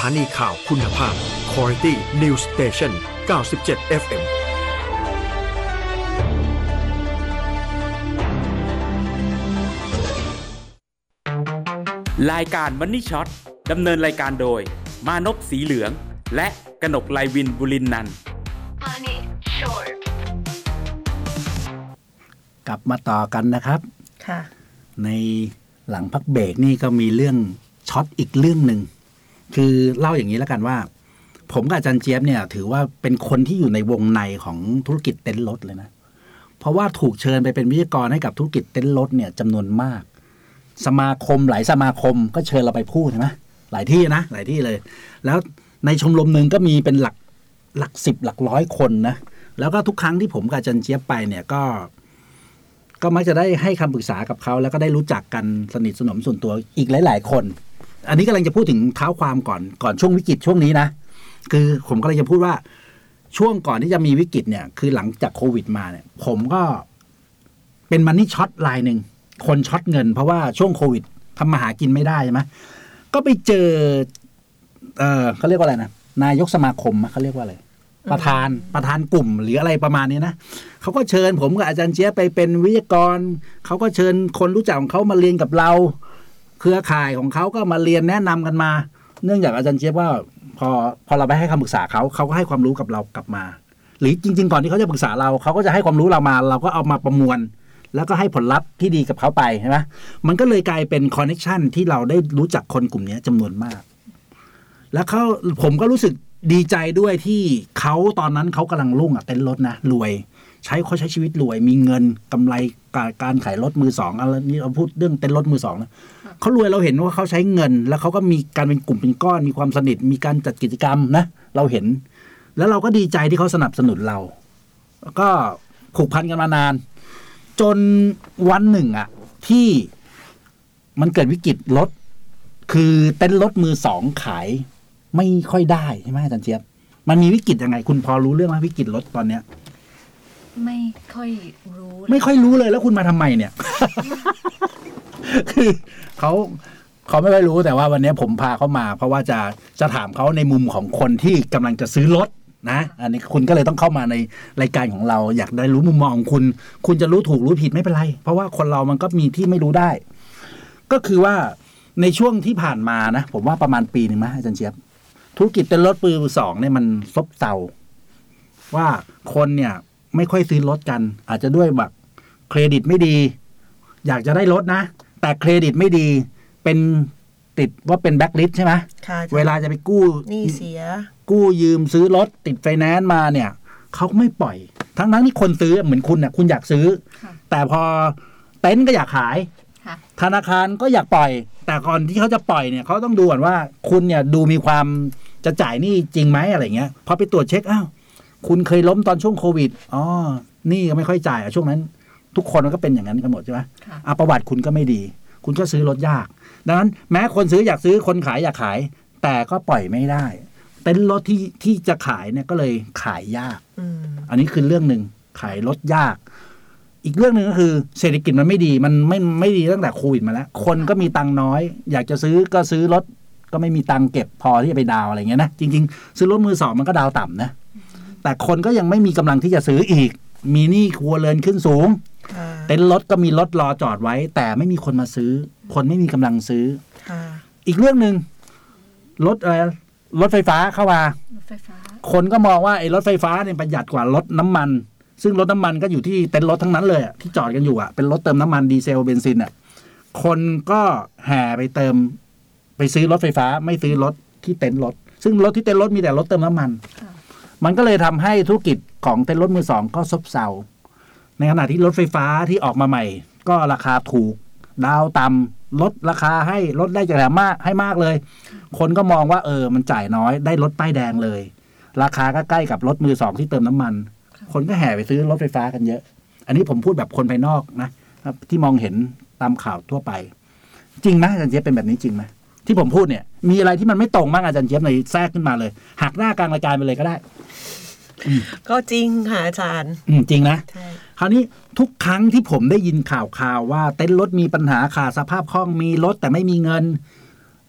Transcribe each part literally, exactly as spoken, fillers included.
ถานีข่าวคุณภาพ Quality News Station เก้าสิบเจ็ด เอฟ เอ็มรายการ Money Shot ดำเนินรายการโดยมานพสีเหลืองและกนกไลวินบุรินทร์นันท์ Money Shot กลับมาต่อกันนะครับค่ะในหลังพักเบรกนี่ก็มีเรื่องช็อตอีกเรื่องหนึ่งคือเล่าอย่างนี้แล้วกันว่าผมกับอาจารย์เจี๊ยบเนี่ยถือว่าเป็นคนที่อยู่ในวงในของธุรกิจเต็นท์รถเลยนะเพราะว่าถูกเชิญไปเป็นวิทยากรให้กับธุรกิจเต็นท์รถเนี่ยจำนวนมากสมาคมหลายสมาคมก็เชิญเราไปพูดใช่ไหมหลายที่นะหลายที่เลยแล้วในชมรมหนึ่งก็มีเป็นหลักหลักสิบหลักร้อยคนนะแล้วก็ทุกครั้งที่ผมกับอาจารย์เจี๊ยบไปเนี่ยก็ก็มักจะได้ให้คำปรึกษากับเขาแล้วก็ได้รู้จักกันสนิทสนมส่วนตัวอีกหลายๆคนอันนี้กำลังจะพูดถึงเท้าความก่อนก่อนช่วงวิกฤตช่วงนี้นะคือผมก็เลยจะพูดว่าช่วงก่อนที่จะมีวิกฤตเนี่ยคือหลังจากโควิดมาเนี่ยผมก็เป็นมันนี่ช็อตรายหนึ่งคนช็อตเงินเพราะว่าช่วงโควิดทำมาหากินไม่ได้ใช่ไหมก็ไปเจอเออเขาเรียกว่าอะไรนะนายกสมาคมเขาเรียกว่าอะไรประธานประธานกลุ่มหรืออะไรประมาณนี้นะเขาก็เชิญผมกับอาจารย์เจี๊ยบไปเป็นวิทยากรเขาก็เชิญคนรู้จักของเขามาเรียนกับเราเครือข่ายของเขาก็มาเรียนแนะนำกันมาเนื่องจากอาจารย์เจี๊ยบว่าพอพอเราไปให้คำปรึกษาเขาเขาก็ให้ความรู้กับเรากลับมาหรือจริงๆก่อนที่เขาจะปรึกษาเราเขาก็จะให้ความรู้เรามาเราก็เอามาประมวลแล้วก็ให้ผลลัพธ์ที่ดีกับเขาไปใช่ไหมมันก็เลยกลายเป็นคอนเนคชั่นที่เราได้รู้จักคนกลุ่มนี้จำนวนมากแล้วเขาผมก็รู้สึกดีใจด้วยที่เขาตอนนั้นเขากำลังรุ่งอ่ะเต็นท์รถนะรวยใช้เขาใช้ชีวิตรวยมีเงินกำไรการการขายรถมือสองอะไรนี่เราพูดเรื่องเต็นท์รถมือสองนะเขารวยเราเห็นว่าเขาใช้เงินแล้วเขาก็มีการเป็นกลุ่มเป็นก้อนมีความสนิทมีการจัดกิจกรรมนะเราเห็นแล้วเราก็ดีใจที่เขาสนับสนุนเราก็ผูกพันกันมานานจนวันหนึ่งอ่ะที่มันเกิดวิกฤตรถคือเต็นท์รถมือสองขายไม่ค่อยได้ใช่ไหมอาจารย์เจี๊ยบมันมีวิกฤตยังไงคุณพอรู้เรื่องไหมวิกฤตรถตอนเนี้ยไม่ค่อยรู้ไม่ค่อยรู้เลยแล้วคุณมาทำไมเนี่ย คือเขาเขาไม่ค่อยรู้แต่ว่าวันนี้ผมพาเขามาเพราะว่าจะจะถามเขาในมุมของคนที่กำลังจะซื้อรถนะอันนี้คุณก็เลยต้องเข้ามาในรายการของเราอยากได้รู้มุมมองของคุณคุณจะรู้ถูกรู้ผิดไม่เป็นไรเพราะว่าคนเรามันก็มีที่ไม่รู้ได้ก็คือว่าในช่วงที่ผ่านมานะผมว่าประมาณปีหนึ่งมั้ยอาจารย์เจี๊ยบธุรกิจเต็นท์รถมือสองเนี่ยมันซบเซาว่าคนเนี่ยไม่ค่อยซื้อรถกันอาจจะด้วยแบบเครดิตไม่ดีอยากจะได้รถนะแต่เครดิตไม่ดีเป็นติดว่าเป็นแบล็คลิสต์ใช่ไหมเวลาจะไปกู้หนี้เสียกู้ยืมซื้อรถติดไฟแนนซ์มาเนี่ยเขาไม่ปล่อยทั้งนั้นที่คนซื้อเหมือนคุณเนี่ยคุณอยากซื้อแต่พอเต็นท์ก็อยากขายธนาคารก็อยากปล่อยแต่ก่อนที่เขาจะปล่อยเนี่ยเขาต้องดูก่อนว่าคุณเนี่ยดูมีความจะจ่ายหนี้จริงไหมอะไรเงี้ยพอไปตรวจเช็คอ้าวคุณเคยล้มตอนช่วงโควิดอ๋อนี่ก็ไม่ค่อยจ่ายอ่ะช่วงนั้นทุกคนมันก็เป็นอย่างนั้นกันหมดใช่ไหมอ่ะประวัติคุณก็ไม่ดีคุณก็ซื้อรถยากดังนั้นแม้คนซื้ออยากซื้อคนขายอยากขายแต่ก็ปล่อยไม่ได้เต็นท์รถที่ที่จะขายเนี่ยก็เลยขายยากอันนี้คือเรื่องหนึ่งขายรถยากอีกเรื่องหนึ่งก็คือเศรษฐกิจมันไม่ดีมันไม่ไม่ดีตั้งแต่โควิดมาแล้วคนก็มีตังค์น้อยอยากจะซื้อก็ซื้อรถก็ไม่มีตังค์เก็บพอที่จะไปดาวอะไรเงี้ยนะจริงๆซื้อรถมือสองมันก็ดาวต่ำนะแต่คนก็ยังไม่มีกำลังที่จะซื้ออีกมีหนี้ครัวเรือนขึ้นสูงเต็นท์รถก็มีรถรอจอดไว้แต่ไม่มีคนมาซื้อคนไม่มีกำลังซื้ออีกเรื่องนึงรถอะไรรถไฟฟ้าเข้ามาคนก็มองว่าไอ้รถไฟฟ้าเนี่ยประหยัดกว่ารถน้ำมันซึ่งรถน้ำมันก็อยู่ที่เต็นท์รถทั้งนั้นเลยที่จอดกันอยู่อ่ะเป็นรถเติมน้ำมันดีเซลเบนซินอ่ะคนก็แห่ไปเติมไปซื้อรถไฟฟ้าไม่ซื้อรถที่เต็นท์รถซึ่งรถที่เต็นท์รถมีแต่รถเติมน้ำมันมันก็เลยทำให้ธุรกิจของเต็นท์รถมือสองก็ซบเซาในขณะที่รถไฟฟ้าที่ออกมาใหม่ก็ราคาถูกดาวต่ำลดราคาให้ลดได้จากแถมมากให้มากเลยคนก็มองว่าเออมันจ่ายน้อยได้รถป้ายแดงเลยราคาก็ใกล้กับรถมือสองที่เติมน้ำมันคนก็แห่ไปซื้อรถไฟฟ้ากันเยอะอันนี้ผมพูดแบบคนภายนอกนะที่มองเห็นตามข่าวทั่วไปจริงไหมอาจารย์เจี๊ยบเป็นแบบนี้จริงไหมที่ผมพูดเนี่ยมีอะไรที่มันไม่ตรงบ้างอาจารย์เจี๊ยบในแทรกขึ้นมาเลยหักหน้ากลางรายการไปเลยก็ได้ก็จริงค่ะอาจารย์จริงนะคราวนี้ทุกครั้งที่ผมได้ยินข่าวข่าวว่าเต็นท์รถมีปัญหาขาดสภาพคล่องมีรถแต่ไม่มีเงิน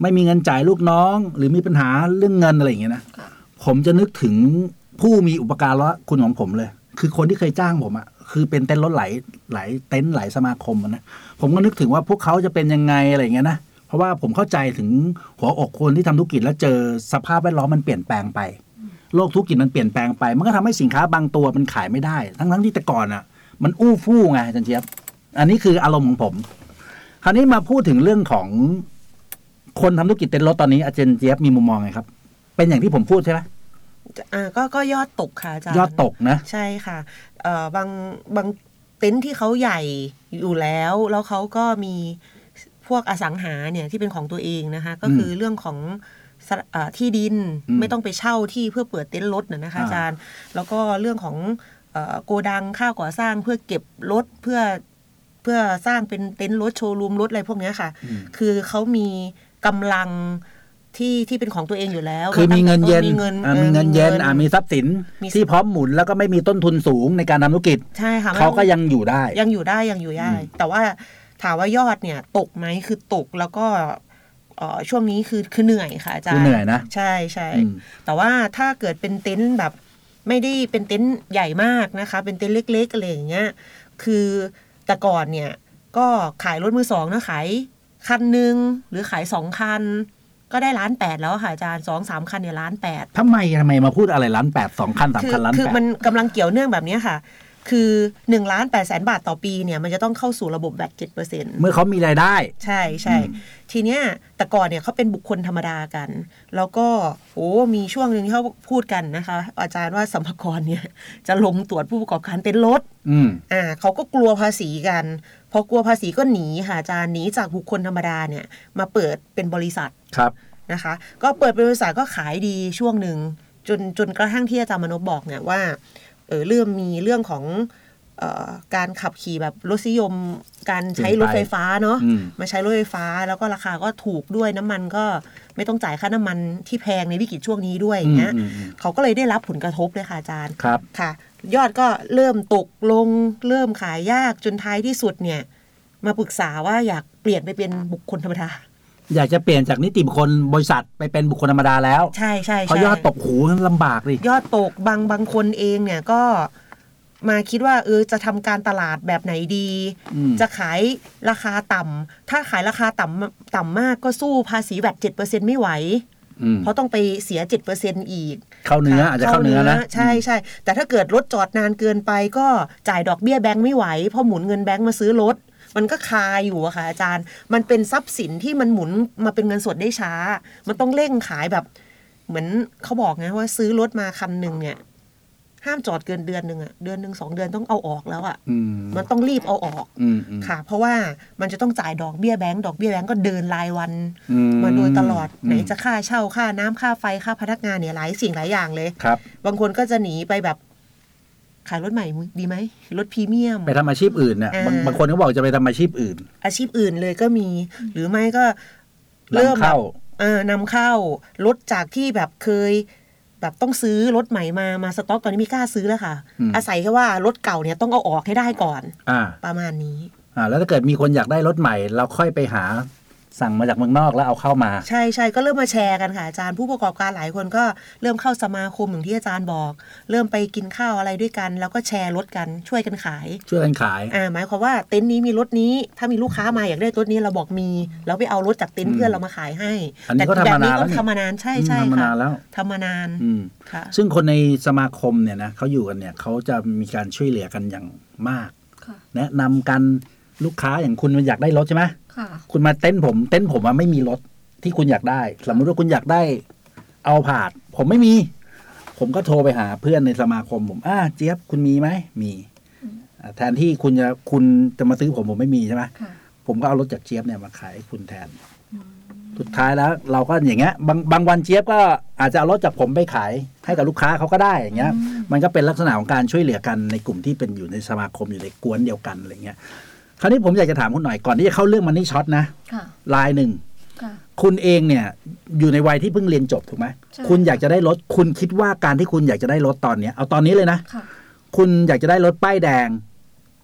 ไม่มีเงินจ่ายลูกน้องหรือมีปัญหาเรื่องเงินอะไรอย่างเงี้ยนะผมจะนึกถึงผู้มีอุปการะคุณของผมเลยคือคนที่เคยจ้างผมอะคือเป็นเต็นท์รถหลายหลายเต็นท์หลายสมาคมนะผมก็นึกถึงว่าพวกเขาจะเป็นยังไงอะไรอย่างเงี้ยนะเพราะว่าผมเข้าใจถึงหัวอกคนที่ทำธุรกิจแล้วเจอสภาพแวดล้อมมันเปลี่ยนแปลงไปโลกธุรกิจมันเปลี่ยนแปลงไปมันก็ทำให้สินค้าบางตัวมันขายไม่ได้ทั้งทั้งที่แต่ก่อนอะมันอู้ฟู่ไงอาจารย์เจี๊ยบอันนี้คืออารมณ์ของผมคราวนี้มาพูดถึงเรื่องของคนทำธุรกิจเต็นท์รถตอนนี้อาจารย์เจี๊ยบมีมุมมองไงครับเป็นอย่างที่ผมพูดใช่ไหมอ่าก็ก็ยอดตกค่ะอาจารย์ยอดตกนะใช่ค่ะเอ่อบางบางเต็นท์ที่เขาใหญ่อยู่แล้วแล้วเขาก็มีพวกอสังหาเนี่ยที่เป็นของตัวเองนะคะก็คือเรื่องของที่ดินไม่ต้องไปเช่าที่เพื่อเปิดเต็นท์รถนะคะอาจารย์แล้วก็เรื่องของโกดังค่าก่อสร้างเพื่อเก็บรถเพื่อเพื่อสร้างเป็นเต็นท์รถโชว์รูมรถอะไรพวกนี้ค่ะคือเขามีกำลังที่ที่เป็นของตัวเองอยู่แล้วคือมีเงินเย็นมีเงินมีเงินเย็นมีทรัพย์สินที่พร้อมหมุนแล้วก็ไม่มีต้นทุนสูงในการทำธุรกิจใช่ค่ะเขาก็ยังอยู่ได้ยังอยู่ได้ยังอยู่ได้แต่ว่าถามว่ายอดเนี่ยตกไหมคือตกแล้วก็ช่วงนี้คือคือเหนื่อยค่ะอาจารย์เหนื่อยนะใช่ใช่แต่ว่าถ้าเกิดเป็นเต็นท์แบบไม่ได้เป็นเต็นท์ใหญ่มากนะคะเป็นเต็นท์เล็กๆอะไรอย่างเงี้ยคือแต่ก่อนเนี่ยก็ขายรถมือสองนะขายคันหนึ่งหรือขายสองคันก็ได้ล้านแปดแล้วค่ะอาจารย์สองสามคันเนี่ยล้านแปดทำไมทำไมมาพูดอะไรล้านแปดสองคันสามคันล้านแปดคือมันกำลังเกี่ยวเนื่องแบบนี้ค่ะคือหนึ่งล้านแปดแสนบาทต่อปีเนี่ยมันจะต้องเข้าสู่ระบบแวต เจ็ดเปอร์เซ็นต์เมื่อเขามีรายได้ใช่ใช่ทีเนี้ยแต่ก่อนเนี่ยเขาเป็นบุคคลธรรมดากันแล้วก็โอ้มีช่วงนึงที่เขาพูดกันนะคะอาจารย์ว่าสรรพากรเนี่ยจะลงตรวจผู้ประกอบการเต็นท์รถอ่าเขาก็กลัวภาษีกันพอกลัวภาษีก็หนีค่ะอาจารย์หนีจากบุคคลธรรมดาเนี่ยมาเปิดเป็นบริษัทครับนะคะก็เปิดเป็นบริษัทก็ขายดีช่วงหนึ่งจนจนกระทั่งที่อาจารย์มนพบอกเนี่ยว่าเออเริ่มมีเรื่องของเอ่อการขับขี่แบบรถนิยมการใช้รถไฟฟ้าเนาะมาใช้รถไฟฟ้าแล้วก็ราคาก็ถูกด้วยน้ำมันก็ไม่ต้องจ่ายค่าน้ำมันที่แพงในวิกฤตช่วงนี้ด้วยอย่างเงี้ยเขาก็เลยได้รับผลกระทบเลยค่ะอาจารย์ครับค่ะยอดก็เริ่มตกลงเริ่มขายยากจนท้ายที่สุดเนี่ยมาปรึกษาว่าอยากเปลี่ยนไปเป็นบุคคลธรรมดาอยากจะเปลี่ยนจากนิติบุคคลบริษัทไปเป็นบุคคลธรรมดาแล้วใช่ใช่เพราะยอดตกหูลำบากดิยอดตกบางบางคนเองเนี่ยก็มาคิดว่าเออจะทำการตลาดแบบไหนดีจะขายราคาต่ำถ้าขายราคาต่ำต่ำมากก็สู้ภาษีแวต เจ็ดเปอร์เซ็นต์ ไม่ไหวเพราะต้องไปเสีย เจ็ดเปอร์เซ็นต์ อีกเข้าเนื้ออาจจะเข้าเนื้อนะใช่ใช่แต่ถ้าเกิดรถจอดนานเกินไปก็จ่ายดอกเบี้ยแบงค์ไม่ไหวเพราะหมุนเงินแบงค์มาซื้อรถมันก็คาอยู่อะค่ะอาจารย์มันเป็นทรัพย์สินที่มันหมุนมาเป็นเงินสดได้ช้ามันต้องเร่งขายแบบเหมือนเขาบอกไงว่าซื้อรถมาคันหนึ่งเนี่ยห้ามจอดเกินเดือนหนึ่งอะเดือนหนึ่งสองเดือนต้องเอาออกแล้วอะมันต้องรีบเอาออกค่ะเพราะว่ามันจะต้องจ่ายดอกเบี้ยแบงก์ดอกเบี้ยแบงก์ก็เดินรายวันมาโดยตลอดไหนจะค่าเช่าค่าน้ำค่าไฟค่าพนักงานเนี่ยหลายสิ่งหลายอย่างเลยครับบางคนก็จะหนีไปแบบขายรถใหม่ดีไหมรถพรีเมียมไปทำอาชีพอื่นเนี่ยบางบางคนก็บอกจะไปทำอาชีพอื่นอาชีพอื่นเลยก็มีหรือไม่ก็เริ่มเข้าเออนำเข้ารถจากที่แบบเคยแบบต้องซื้อรถใหม่มามาสต็อกตอนนี้มีกล้าซื้อแล้วค่ะ อ, อาศัยแค่ว่ารถเก่าเนี่ยต้องเอาออกให้ได้ก่อนอ่าประมาณนี้อ่าแล้วถ้าเกิดมีคนอยากได้รถใหม่เราค่อยไปหาสั่งมาจากเมืองนอกแล้วเอาเข้ามาใช่ใช่ก็เริ่มมาแชร์กันค่ะอาจารย์ผู้ประกอบการหลายคนก็เริ่มเข้าสมาคมอย่างที่อาจารย์บอกเริ่มไปกินข้าวอะไรด้วยกันแล้วก็แชร์รถกันช่วยกันขายช่วยกันขายอ่าหมายความว่าเต็นท์นี้มีรถนี้ถ้ามีลูกค้ามาอยากได้รถนี้เราบอกมีแล้วไปเอารถจากเต็นท์เพื่อนเรามาขายให้แต่แบบนี้ก็ทำมานานใช่ใช่ค่ะทำมานานแล้วทำมานานค่ะซึ่งคนในสมาคมเนี่ยนะเขาอยู่กันเนี่ยเขาจะมีการช่วยเหลือกันอย่างมากแนะนำกันลูกค้าอย่างคุณมันอยากได้รถใช่ไหมคุณมาเต้นผมเต้นผมว่าไม่มีรถที่คุณอยากได้สมมติว่าคุณอยากได้เอาผาดผมไม่มีผมก็โทรไปหาเพื่อนในสมาคมผมอ่าเจี๊ยบคุณมีไหมมีแทนที่คุณจะคุณจะมาซื้อผมผมไม่มีใช่ไหมผมก็เอารถจากเจี๊ยบเนี่ยมาขายคุณแทนสุดท้ายแล้วเราก็อย่างเงี้ยบางบางวันเจี๊ยบก็อาจจะเอารถจากผมไปขายให้กับลูกค้าเขาก็ได้อย่างเงี้ยมันก็เป็นลักษณะของการช่วยเหลือกันในกลุ่มที่เป็นอยู่ในสมาคมอยู่ในกวนเดียวกันอะไรเงี้ยคราวนี้ผมอยากจะถามคุณหน่อยก่อนที่จะเข้าเรื่องมันนี่ช็อตนะรายหนึ่งคุณเองเนี่ยอยู่ในวัยที่เพิ่งเรียนจบถูกไหมคุณอยากจะได้รถคุณคิดว่าการที่คุณอยากจะได้รถตอนนี้เอาตอนนี้เลยนะคุณอยากจะได้รถป้ายแดง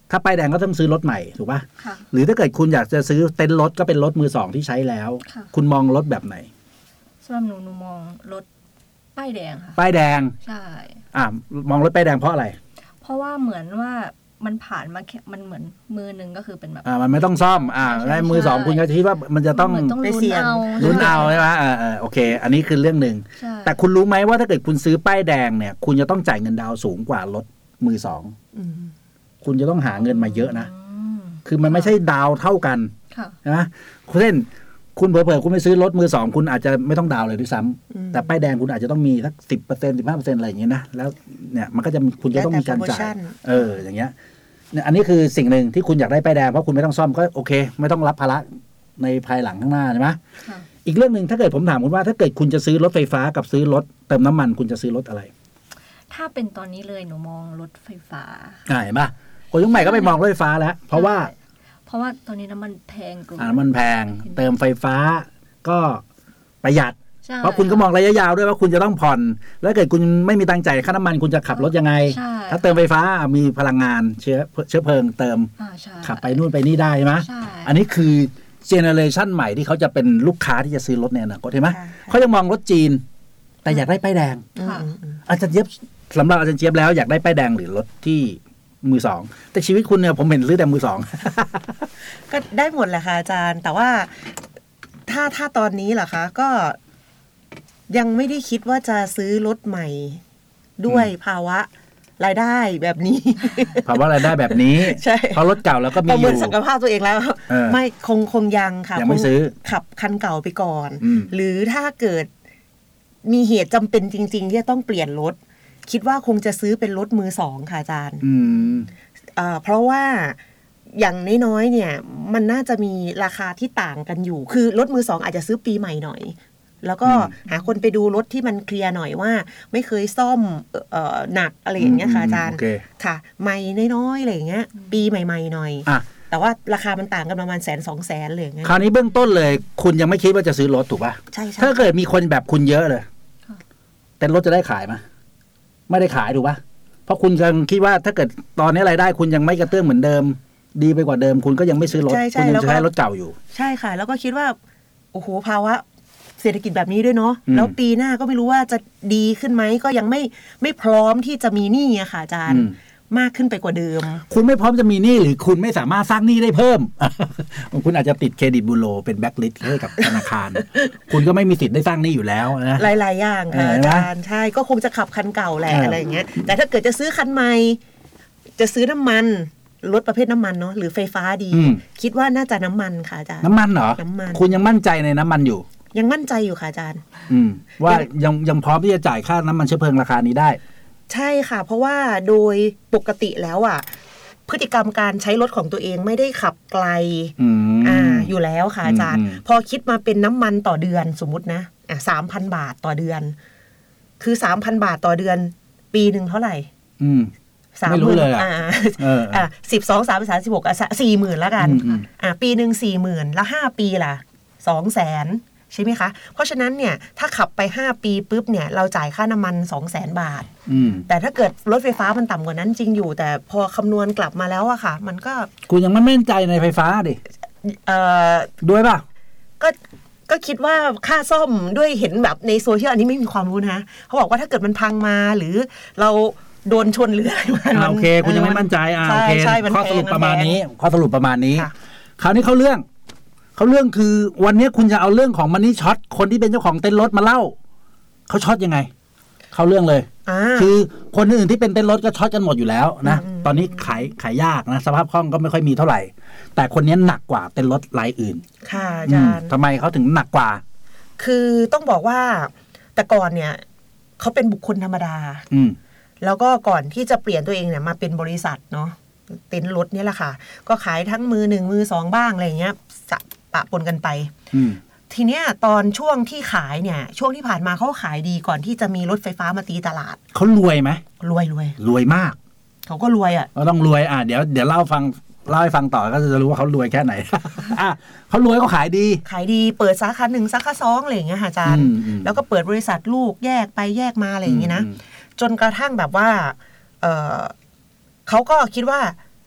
ถ้าป้ายแดงก็ต้องซื้อรถใหม่ถูกป่ะหรือถ้าเกิดคุณอยากจะซื้อเต็นท์รถก็เป็นรถมือสองที่ใช้แล้วคุณมองรถแบบไหนสำหรับหนูหนูมองรถป้ายแดงค่ะป้ายแดงใช่อ่ะมองรถป้ายแดงเพราะอะไรเพราะว่าเหมือนว่ามันผ่านมาแค่มันเหมือนมือหนึ่งก็คือเป็นแบบอ่ามันไม่ต้องซ่อมอ่าในมือสองคุณก็คิดว่ามันจะต้องไปเสี่ยงลุ้นเอาใช่ไหมอ่าอ่าโอเคอันนี้คือเรื่องหนึ่งแต่คุณรู้ไหมว่าถ้าเกิดคุณซื้อป้ายแดงเนี่ยคุณจะต้องจ่ายเงินดาวสูงกว่ารถมือสองคุณจะต้องหาเงินมาเยอะนะคือมันไม่ใช่ดาวเท่ากันนะเช่นคุณเผลอๆคุณไปซื้อรถมือสองคุณอาจจะไม่ต้องดาวเลยด้วยซ้ำแต่ป้ายแดงคุณอาจจะต้องมีสักสิบเปอร์เซ็นต์สิบห้าเปอร์เซ็นต์อะไรอย่างเงี้ยนะแล้วเนี่ยมันก็จะคุณจะต้องมีการจ่ายเอออย่างเงี้ยเนี่ยอันนี้คือสิ่งหนึ่งที่คุณอยากได้ป้ายแดงเพราะคุณไม่ต้องซ่อมก็โอเคไม่ต้องรับภาระในภายหลังข้างหน้าใช่ไหมอีกเรื่องหนึ่งถ้าเกิดผมถามคุณว่าถ้าเกิดคุณจะซื้อรถไฟฟ้ากับซื้อรถเติมน้ำมันคุณจะซื้อรถอะไรถ้าเป็นตอนนี้เลยหนูมองรถไฟฟ้าเห็นป่ะคนยุคใหม่ก็ไปมองรถไฟฟ้าแล้วเพราะว่าเพราะว่าตอนนี้น้ำมันแพงกว่าน้ำมันแพงเติมไฟฟ้าก็ประหยัดเพราะคุณก็มองระยะยาวด้วยว่าคุณจะต้องผ่อนแล้วเกิดคุณไม่มีตังค์จ่ายค่าน้ำมันคุณจะขับรถยังไงถ้าเติมไฟฟ้ามีพลังงานเชื้อเชื้อเพลิงเติมขับไปนู่นไปนี่ได้ไหมอันนี้คือเจเนอเรชันใหม่ที่เขาจะเป็นลูกค้าที่จะซื้อรถในอนาคตเห็นไหมเขาจะมองรถจีนแต่อยากได้ป้ายแดงอาจารย์เจี๊ยบสำหรับอาจารย์เจี๊ยบแล้วอยากได้ป้ายแดงหรือรถที่มือสองแต่ชีวิตคุณเนี่ยผมเห็นซื้อแต่มือสองก็ได้หมดแหละค่ะอาจารย์แต่ว่าถ้าถ้าตอนนี้เหรอคะก็ยังไม่ได้คิดว่าจะซื้อรถใหม่ด้วยภาวะรายได้แบบนี้ภาวะรายได้แบบนี้ใช่เพราะรถเก่าแล้วก็มีอยู่ประเมินศักยภาพตัวเองแล้วไม่คงคงยังค่ะยังไม่ซื้อขับคันเก่าไปก่อนหรือถ้าเกิดมีเหตุจำเป็นจริงๆที่จะต้องเปลี่ยนรถคิดว่าคงจะซื้อเป็นรถมือสองค่ะอาจารย์เพราะว่าอย่างน้อยๆเนี่ยมันน่าจะมีราคาที่ต่างกันอยู่คือรถมือสองอาจจะซื้อปีใหม่หน่อยแล้วก็หาคนไปดูรถที่มันเคลียร์หน่อยว่าไม่เคยซ่อมเอ่อหนักอะไรอย่างเงี้ยค่ะอาจารย์ค่ะใหม่น้อยๆอะไรอย่างเงี้ยปีใหม่ๆหน่อยแต่ว่าราคามันต่างกันประมาณแสนสองแสนเลยอย่างเงี้ยคราวนี้เบื้องต้นเลยคุณยังไม่คิดว่าจะซื้อรถถูกป่ะใช่ถ้าเกิดมีคนแบบคุณเยอะเลยแต่รถจะได้ขายไหมไม่ได้ขายถูกป่ะเพราะคุณยังคิดว่าถ้าเกิดตอนนี้รายได้คุณยังไม่กระเตื้องเหมือนเดิมดีไปกว่าเดิมคุณก็ยังไม่ซื้อรถคุณยังใช้รถเก่าอยู่ใช่ค่ะแล้วก็คิดว่าโอ้โหภาวะเศรษฐกิจแบบนี้ด้วยเนาะแล้วปีหน้าก็ไม่รู้ว่าจะดีขึ้นไหมก็ยังไม่ไม่พร้อมที่จะมีหนี้อะค่ะอาจารย์มากขึ้นไปกว่าเดิมคุณไม่พร้อมจะมีหนี้หรือคุณไม่สามารถสร้างหนี้ได้เพิ่ม คุณอาจจะติดเครดิตบูโรเป็นแบ็คลิสต์ให้กับธนาคาร คุณก็ไม่มีสิทธิ์ได้สร้างหนี้อยู่แล้วนะหลายๆอย่างค่ะอาจารย์ใช่ก็คงจะขับคันเก่าแหละอะไรอย่างเงี้ยแต่ถ้าเกิดจะซื้อคันใหม่จะซื้อน้ำมันรถประเภทน้ำมันเนาะหรือไฟฟ้าดีคิดว่าน่าจะน้ำมันค่ะอาจารย์น้ำมันเหรอน้ำมันคุณยังมั่นใจในน้ำมันอยู่ยังมั่นใจอยู่ค่ะอาจารย์ว่ายังยังพร้อมที่จะจ่ายค่าน้ำมันเชื้อเพลิงราคานี้ได้ใช่ค่ะเพราะว่าโดยปกติแล้วอ่ะพฤติกรรมการใช้รถของตัวเองไม่ได้ขับไกลอ่าอยู่แล้วค่ะอาจารย์พอคิดมาเป็นน้ำมันต่อเดือนสมมุตินะอ่ะสามพันบาทต่อเดือนคือสามพันบาทต่อเดือนปีหนึ่งเท่าไหร่สามหมื่นอ่าอ่าสิบสองสามสามสิบหกอ่ะสี่หมื่นแล้วกันอ่าปีหนึ่งสี่หมื่นแล้วห้าปีล่ะสองแสนใช่ไหมคะเพราะฉะนั้นเนี่ยถ้าขับไปห้าปีปุ๊บเนี่ยเราจ่ายค่าน้ำมัน สองแสน บาทแต่ถ้าเกิดรถไฟฟ้ามันต่ำกว่านั้นจริงอยู่แต่พอคำนวณกลับมาแล้วอะค่ะมันก็คุณยังไม่มั่นใจในไฟฟ้าดิเอ่อด้วยป่ะก็ก็คิดว่าค่าซ่อมด้วยเห็นแบบในโซเชียลอันนี้ไม่มีความรู้นะเขาบอกว่าถ้าเกิดมันพังมาหรือเราโดนชนหรืออะไรมาโอเคคุณยังไม่มั่นใจอ่าโอเคข้อสรุปประมาณนี้ข้อสรุปประมาณนี้คราวนี้เขาเรื่องเขาเรื่องคือวันนี้คุณจะเอาเรื่องของมันนี่ช็อตคนที่เป็นเจ้าของเต็นท์รถมาเล่าเขาช็อตยังไงเขาเรื่องเลยคือคนอื่นที่เป็นเต็นท์รถก็ช็อตกันหมดอยู่แล้วนะตอนนี้ขายขายยากนะสภาพคล่องก็ไม่ค่อยมีเท่าไหร่แต่คนนี้หนักกว่าเต็นท์รถรายอื่นค่ะอาจารย์ทำไมเขาถึงหนักกว่าคือต้องบอกว่าแต่ก่อนเนี่ยเขาเป็นบุคคลธรรมดาแล้วก็ก่อนที่จะเปลี่ยนตัวเองเนี่ยมาเป็นบริษัทเนาะเต็นท์รถนี่แหละค่ะก็ขายทั้งมือหนึ่งมือสองบ้างอะไรเงี้ยปะปนกันไปทีเนี้ยตอนช่วงที่ขายเนี่ยช่วงที่ผ่านมาเขาขายดีก่อนที่จะมีรถไฟฟ้ามาตีตลาดเขารวยไหมรวยรวยรวยมากเขาก็รวยอ่ะก็ต้องรวยอ่ะเดี๋ยวเดี๋ยวเล่าฟังเล่าให้ฟังต่อก็จะรู้ว่าเขารวยแค่ไหนอ่ะเขารวยเขาขายดีขายดีเปิดสาขาหนึ่งสาขาสองอะไรอย่างเงี้ยอาจารย์แล้วก็เปิดบริษัทลูกแยกไปแยกมาอะไรอย่างเงี้ยนะจนกระทั่งแบบว่าเออเขาก็คิดว่า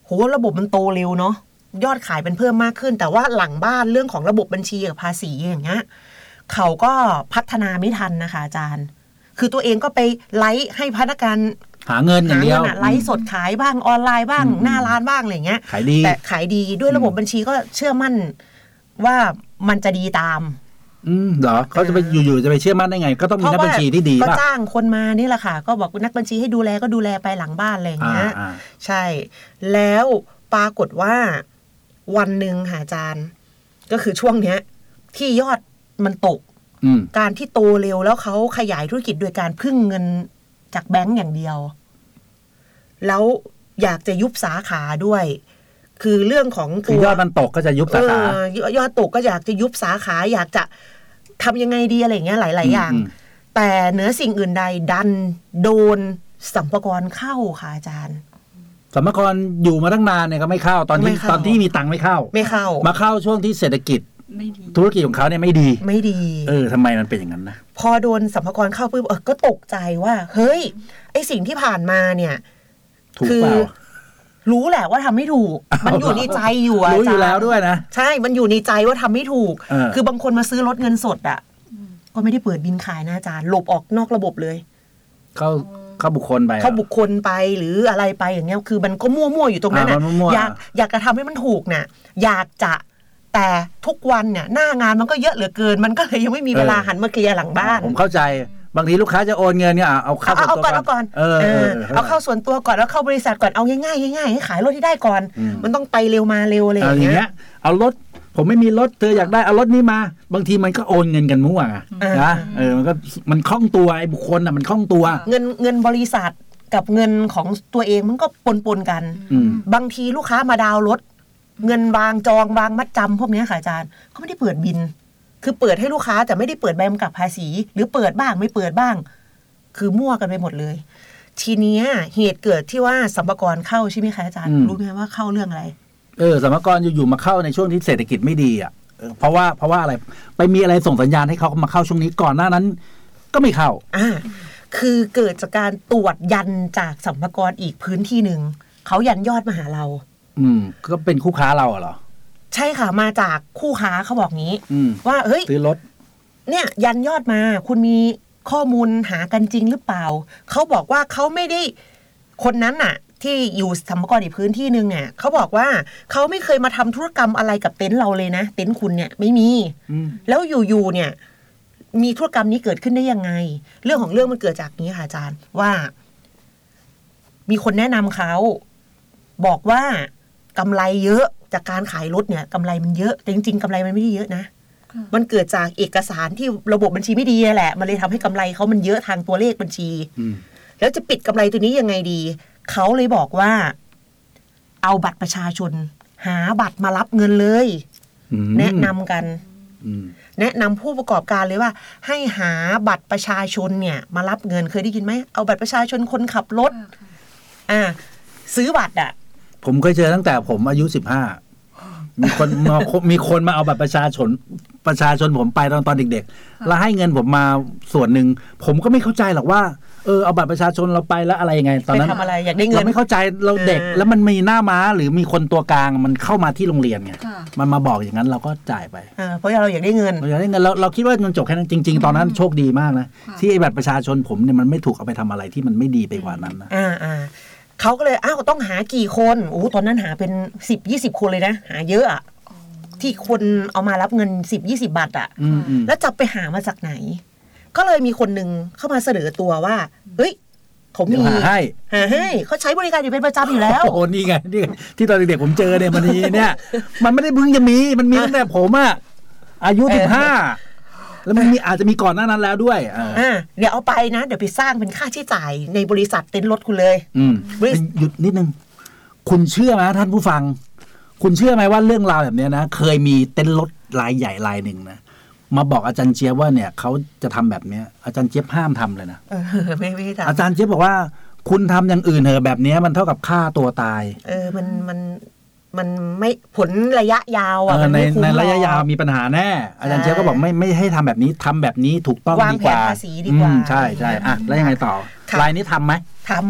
โหระบบมันโตเร็วเนาะยอดขายเป็นเพิ่มมากขึ้นแต่ว่าหลังบ้านเรื่องของระบบบัญชีกับภาษีอย่างเงี้ยเขาก็พัฒนาไม่ทันนะคะอาจารย์คือตัวเองก็ไปไลฟ์ให้พนักงานหาเงินอย่างเดียวไลฟ์สดขายบ้างออนไลน์บ้างหน้าร้านบ้างอะไรเงี้ยขายดีแต่ขายดีด้วยระบบบัญชีก็เชื่อมั่นว่ามันจะดีตามอืมเหรอเขาจะไปอยู่ๆจะไปเชื่อมั่นได้ไงก็ต้องมีนักบัญชีที่ดีป่ะก็จ้างคนมานี่แหละค่ะก็บอกนักบัญชีให้ดูแลก็ดูแลไปหลังบ้านอะไรอย่างเงี้ยใช่แล้วปรากฏว่าวันหนึ่งค่ะอาจารย์ก็คือช่วงเนี้ยที่ยอดมันตกการที่โตเร็วแล้วเขาขยายธุรกิจโดยการพึ่งเงินจากแบงก์อย่างเดียวแล้วอยากจะยุบสาขาด้วยคือเรื่องของตัวยอดมันตกก็จะยุบสาขายอดตกก็อยากจะยุบสาขาอยากจะทำยังไงดีอะไรเงี้ยหลายๆอย่างแต่เหนือสิ่งอื่นใดดันโดนสัมภากระเข้าค่ะอาจารย์สัมภากระอยู่มาตั้งนานเนี่ยก็ไม่เข้าตอนที่ตอนที่มีตังค์ไม่เข้าไม่เข้ามาเข้าช่วงที่เศรษฐกิจธุรกิจของเขาเนี่ยไม่ดีไม่ดีเออทำไมมันเป็นอย่างนั้นนะพอโดนสัมภากระเข้าปุ๊บเออก็ตกใจว่าเฮ้ยไอสิ่งที่ผ่านมาเนี่ยถูกเปล่ารู้แหละว่าทำไม่ถูกมันอยู่ในใจอยู่รู้อยู่แล้วด้วยนะใช่มันอยู่ในใจว่าทำไม่ถูกคือบางคนมาซื้อรถเงินสดอ่ะก็ไม่ได้เปิดบินขายนะอาจารย์หลบออกนอกระบบเลยเข้าเข้าบุคคลไปเข้าบุคคลไปหรืออะไรไปอย่างเงี้ยคือมันก็มั่วๆอยู่ตรงนั้นน่ะอยากอยากจะทำให้มันถูกน่ะอยากจะแต่ทุกวันเนี่ยหน้างานมันก็เยอะเหลือเกินมันก็เลยยังไม่มีเวลาหันมาเคลียร์หลังบ้านผมเข้าใจบางทีลูกค้าจะโอนเงินเนี่ยเอาเข้าเอาก่อนเอาก่อนเออเอาเข้าส่วนตัวก่อนแล้วเข้าบริษัทก่อนเอาง่ายๆง่ายๆให้ขายรถที่ได้ก่อนมันต้องไปเร็วมาเร็วอะไรอย่างเงี้ยเอารถผมไม่มีรถเธออยากได้เอารถนี้มาบางทีมันก็โอนเงินกันมั่วอ่ะนะเออมันก็มันคล่องตัวไอ้บุคคลน่ะมันคล่องตัวเงินเงินบริษัทกับเงินของตัวเองมันก็ปนๆกันบางทีลูกค้ามาดาวรถเงินวางจองวางมัดจำพวกนี้ค่ะอาจารย์เขาไม่ได้เปิดบินคือเปิดให้ลูกค้าแต่ไม่ได้เปิดใบกำกับภาษีหรือเปิดบ้างไม่เปิดบ้างคือมั่วกันไปหมดเลยทีนี้เหตุเกิดที่ว่าสัมภากระเข้าใช่ไหมคะอาจารย์รู้ไหมว่าเข้าเรื่องอะไรเออสัมภากระอยู่ๆมาเข้าในช่วงที่เศรษฐกิจไม่ดีอ่ะเพราะว่าเพราะว่าอะไรไปมีอะไรส่งสัญญาณให้เขามาเข้าช่วงนี้ก่อนหน้านั้นก็ไม่เข้าอ่าคือเกิดจากการตรวจยันจากสัมภากระอีกพื้นที่หนึ่งเขายันยอดมาหาเราอืมก็เป็นคู่ค้าเราเหรอใช่ค่ะมาจากคู่ค้าเขาบอกงี้ว่าเฮ้ยซื้อรถเนี่ยยันยอดมาคุณมีข้อมูลหากันจริงหรือเปล่าเขาบอกว่าเขาไม่ได้คนนั้นน่ะที่อยู่สัมภากระอีกพื้นที่นึงเนี่ยเขาบอกว่าเขาไม่เคยมาทำธุรกรรมอะไรกับเต็นท์เราเลยนะเต็นท์คุณเนี่ยไม่มีแล้วอยู่ๆเนี่ยมีธุรกรรมนี้เกิดขึ้นได้ยังไงเรื่องของเรื่องมันเกิดจากนี้ค่ะอาจารย์ว่ามีคนแนะนำเขาบอกว่ากำไรเยอะจากการขายรถเนี่ยกำไรมันเยอะแต่จริงๆกำไรมันไม่ได้เยอะนะมันเกิดจากเอกสารที่ระบบบัญชีไม่ดีแหละมันเลยทำให้กำไรเขามันเยอะทางตัวเลขบัญชีแล้วจะปิดกำไรตัวนี้ยังไงดีเขาเลยบอกว่าเอาบัตรประชาชนหาบัตรมารับเงินเลยแนะนำกันแนะนำผู้ประกอบการเลยว่าให้หาบัตรประชาชนเนี่ยมารับเงินเคยได้ยินไหมเอาบัตรประชาชนคนขับรถอ่าซื้อบัตรอ่ะผมเคยเจอตั้งแต่ผมอายุสิบห้ามีคนมามีคนมาเอาบัตรประชาชนประชาชนผมไปตอนตอนเด็กๆแล้วให้เงินผมมาส่วนหนึ่งผมก็ไม่เข้าใจหรอกว่าเออเอาบัตรประชาชนเราไปแล้วอะไรยังไงตอนนั้นทำอะไรอยากได้เงินเราไม่เข้าใจเราเด็กแล้วมันมีหน้าม้าหรือมีคนตัวกลางมันเข้ามาที่โรงเรียนไงมันมาบอกอย่างนั้นเราก็จ่ายไปเพราะเราอยากได้เงินเราอยากได้เงินเราเราคิดว่ามันจบแค่นั้นจริงๆตอนนั้นโชคดีมากนะที่ไอ้บัตรประชาชนผมเนี่ยมันไม่ถูกเอาไปทำอะไรที่มันไม่ดีไปกว่านั้นนะอ่าอ่าเขาก็เลยอ้าวต้องหากี่คนโอ้ตอนนั้นหาเป็นสิบยี่สิบคนเลยนะหาเยอะอ่ะที่คนเอามารับเงินสิบยี่สิบบาทอ่ะแล้วจะไปหามาจากไหนก็เลยมีคนหนึ่งเข้ามาเสนอตัวว่าเฮ้ยผมมีหาให้หาให้เขาใช้บริการอยู่เป็นประจำอยู่แล้วโอ้นี่ไงนี่ที่ตอนเด็กๆผมเจอเนี่ยมันนี้เนี่ยมันไม่ได้เพิ่งจะมีมันมีตั้งแต่ผมอ่ะอายุสิบห้าแล้วมันมีอาจจะมีก่อนหน้านั้นแล้วด้วยอ่าเดี๋ยวเอาไปนะเดี๋ยวไปสร้างเป็นค่าใช้จ่ายในบริษัทเต็นท์รถคุณเลยอืมหยุดนิดนึงคุณเชื่อไหมท่านผู้ฟังคุณเชื่อไหมว่าเรื่องราวแบบนี้นะเคยมีเต็นท์รถรายใหญ่รายหนึ่งนะมาบอกอาจารย์เจี๊ยบว่าเนี่ยเขาจะทำแบบนี้อาจารย์เจี๊ยบห้ามทำเลยนะไม่ไม่ทำอาจารย์เจี๊ยบบอกว่าคุณทำอย่างอื่นเถอะแบบนี้มันเท่ากับฆ่าตัวตายเออมันมันมันไม่ผลระยะยาวอ่ะในในระยะยาวมีปัญหาแน่อาจารย์เจี๊ยบก็บอกไม่ไม่ให้ทำแบบนี้ทำแบบนี้ถูกต้องดีกว่าวางแผนภาษีดีกว่าใช่ใช่อ่ะแล้วยังไงต่อรายนี้ทำไหมท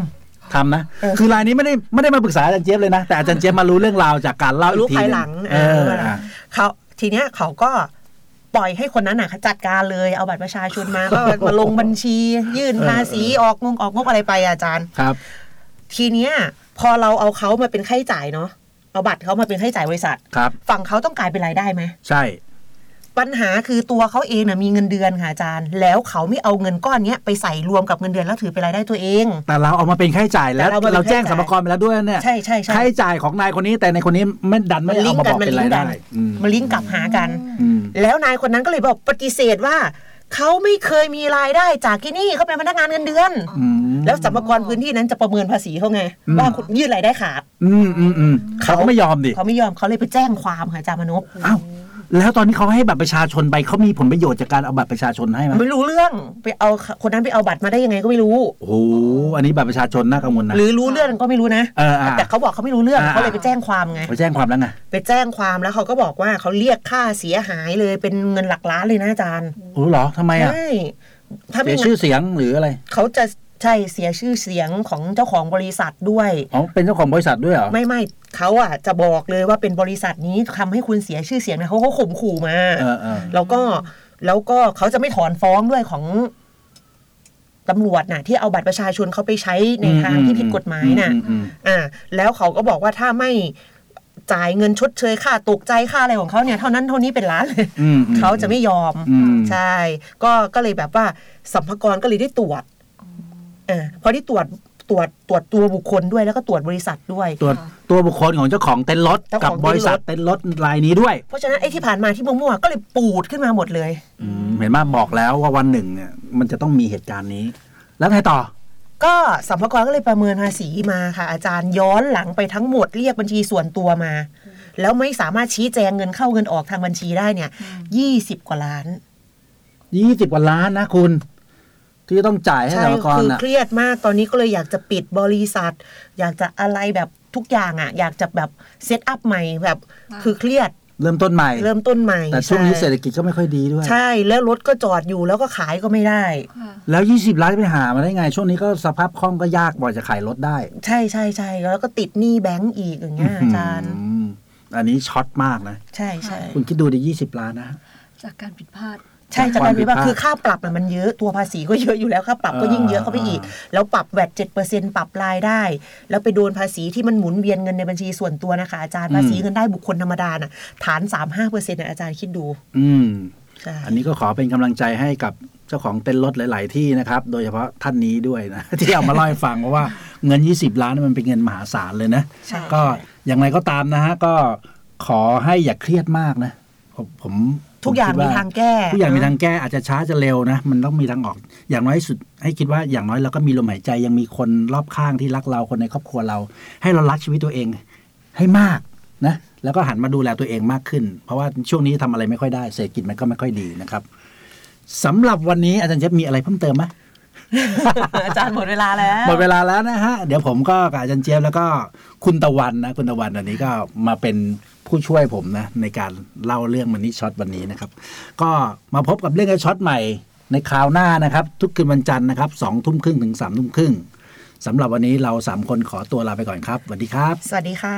ทำนะคือรายนี้ไม่ได้ไม่ได้มาปรึกษาอาจารย์เจี๊ยบเลยนะแต่อาจารย์เจี๊ยบมารู้เรื่องราวจากการเล่าอีรู้กทีภายนึหลังงเออเขาทีเนี้ยเขาก็ปล่อยให้คนนั้นน่ะจัดการเลยเอาบัตรประชาชนมา ก็มาลงบัญชียื่นภาษีออกงงออกงบอะไรไปอาจารย์ครับทีเนี้ยพอเราเอาเขามาเป็นค่าใช้จ่ายเนาะเอาบัตรเขามาเป็นค่าใช้จ่ายบริษัทครับฝั่งเขาต้องกลายเป็นรายได้ไหมใช่ปัญหาคือตัวเขาเองน่ะมีเงินเดือนค่ะอาจารย์แล้วเขาไม่เอาเงินก้อนเนี้ยไปใส่รวมกับเงินเดือนแล้วถือเป็นรายได้ตัวเองแต่เราเอามาเป็นค่าใช้จ่ายแล้วแต่เรามาเป็นเราแจ้งค่าใช้สรจ่ายรพากรไปแล้วด้วยเนี่ยใช่ใช่ใช่ค่าใช้จ่ายของนายคนนี้แต่ในคนนี้ไม่ดันไม่เอามาบอกเป็นรายได้อืมมันลิงก์กลับหากันอืมแล้วนายคนนั้นก็เลยบอกปฏิเสธว่าเขาไม่เคยมีรายได้จากที่นี่เขาเป็นพนักงานเงินเดือนอืมแล้วสรรพากรพื้นที่นั้นจะประเมินภาษีเขาไงอืมว่าคุณยื่นรายได้ขาดอืมอืมอืมเขาก็ไม่ยอมดิเขาไม่ยอมเขาเลยไปแจ้งความค่ะอาจารย์มนพอ้าวแล้วตอนนี้เขาให้บัตรประชาชนไปเขามีผลประโยชน์จากการเอาบัตรประชาชนให้ไหมไม่รู้เรื่องไปเอาคนนั้นไปเอาบัตรมาได้ยังไงก็ไม่รู้โอ้โหอันนี้บัตรประชาชนน่ากังวลนะหรือรู้เรื่องก็ไม่รู้นะเอออ่ะแต่เขาบอกเขาไม่รู้เรื่องอ่าเขาเลยไปแจ้งความไงไปแจ้งความแล้วไงไปแจ้งความแล้วเขาก็บอกว่าเขาเรียกค่าเสียหายเลยเป็นเงินหลักล้านเลยนะอาจารย์โอ้เหรอทำไมอ่ะใช่ถ้าเสีไม่ยงั้ชื่อน เสียงหรืออะไรเขาจะใช่เสียชื่อเสียงของเจ้าของบริษัทด้วยอ๋อเป็นเจ้าของบริษัทด้วยเหรอไม่ไม่เขาอ่ะจะบอกเลยว่าเป็นบริษัทนี้ทำให้คุณเสียชื่อเสียงนะเขาก็ข่มขู่มาเออเออแล้วก็แล้วก็เขาจะไม่ถอนฟ้องด้วยของตำรวจน่ะ ที่เอาบัตรประชาชนเขาไปใช้ในทางที่ผิดกฎหมายน่ะอืมอืมอ่าแล้วเขาก็บอกว่าถ้าไม่จ่ายเงินชดเชยค่าตกใจค่าอะไรของเขาเนี่ยเท่านั้นเท่านี้เป็นล้านเลยอืมอืมเขาจะไม่ยอมอืมใช่ก็ก็เลยแบบว่าสัมภากรก็เลยได้ตรวจเออพอได้ตรวจตรวจตรวจตัวบุคคลด้วยแล้วก็ตรวจบริษัทด้วยตัวตัวบุคคลของเจ้าของเต็นท์รถเจ้ากัขบองบริษัทเต็นท์รถรายนี้ด้วยเพราะฉะนั้นไอ้ที่ผ่านมาที่มั่วๆก็เลยปูดขึ้นมาหมดเลยอืมเห็นไหมบอกแล้วว่าวันหนึ่งเนี่ยมันจะต้องมีเหตุการณ์นี้ แล้วไงต่อก็สัมภากรก็เลยประเมินภาษีมาค่ะ อาจารย์ย้อนหลังไปทั้งหมดเรียกบัญชีส่วนตัวมา แล้วไม่สามารถชี้แจงเงินเข้าเงินออกทางบัญชีได้เนี่ยยี่สิบกว่าล้านยี่สิบกว่าล้านนะคุณ ที่ต้องจ่ายให้ใช่สรรพากรคือน่ะเครียดมากตอนนี้ก็เลยอยากจะปิดบริษัท อยากจะอะไรแบบทุกอย่างอ่ะ อยากจะแบบเซตอัพใหม่แบบคือเครียดเริ่มต้นใหม่เริ่มต้นใหม่แต่ช่วงนี้ใเศรษฐกิจก็ไม่ค่อยดีด้วยใช่แล้วรถก็จอดอยู่แล้วก็ขายก็ไม่ได้ค่ะแล้วยี่สิบล้านจะไปหามาได้ไง ช่วงนี้ก็สภาพคล่องก็ยากบ่อยจะขายรถได้ใช่ใช่ใช่แล้วก็ติดหนี้แบงก์อีกอย่างเงี้ยอาจารย์อืมอันนี้ช็อตมากนะใช่ใช่คุณคิดดูดิยี่สิบล้านนะจากการผิดพลาดใช่จากการความผิที่ดว่าพลาดคือค่าปรับน่ะมันเยอะตัวภาษีก็เยอะอยู่แล้วค่าปรับก็ยิ่งเยอะเข้าไปอีก แล้วปรับแวดเจ็ดเปอร์เซ็นต์ปรับรายได้ แล้วไปโดนภาษีที่มันหมุนเวียนเงินในบัญชีส่วนตัวนะคะอาจารย์ภาษีเงินได้บุคคลธรรมดาน่ะฐาน สามสิบห้าเปอร์เซ็นต์ น่ะอาจารย์คิดดูอืมใช่อันนี้ก็ขอเป็นกำลังใจให้กับเจ้าของเต็นท์รถหลาย ๆ ที่นะครับ โดยเฉพาะท่านนี้ด้วยนะ ที่เอามาเล่าให้ฟังเพราะว่าเงินยี่สิบล้านนนมันเป็นเงินมหาศาลเลยนะใช่ก็อย่างไรก็ตามนะฮะก็ขอให้อย่าเครียดมากนะผมผมทุกอย่างผมคิดมีว่ทางแก้ทุกอย่างมีทางแก้อาจจะช้าจะเร็วนะ มันต้องมีทางออก อย่างน้อยสุดให้คิดว่าอย่างน้อยเราก็มีลมหายใจยังมีคนรอบข้างที่รักเราคนในครอบครัวเรา ให้เรารักชีวิตตัวเองให้มากนะแล้วก็หันมาดูแลตัวเองมากขึ้น เพราะว่าช่วงนี้ทำอะไรไม่ค่อยได้เศรษฐกิจมันก็ไม่ค่อยดีนะครับสำหรับวันนี้อาจารย์เจฟมีอะไรเพิ่มเติมไหมอาจารย์หมดเวลาแล้วหมดเวลาแล้วนะฮะเดี๋ยวผมก็กับอาจารย์เจี๊ยบแล้วก็คุณตะวันนะคุณตะวันอันนี้ก็มาเป็นผู้ช่วยผมนะในการเล่าเรื่องมันนี่ช็อตวันนี้นะครับก็มาพบกับเรื่องไอ้ช็อตใหม่ในคราวหน้านะครับทุกคืนวันจันทร์นะครับสองทุ่มครึ่งถึงสามทุ่มครึ่งสำหรับวันนี้เราสามคนขอตัวลาไปก่อนครับสวัสดีครับสวัสดีค่ะ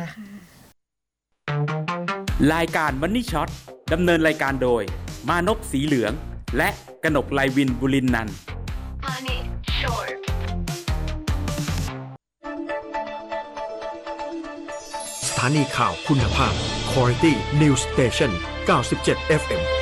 รายการมันนี่ช็อตดำเนินรายการโดยมานพสีเหลืองและกนกไลวินบุรินทร์นันท์ Money Short สถานีข่าวคุณภาพ Quality News Station เก้าสิบเจ็ด เอฟ เอ็ม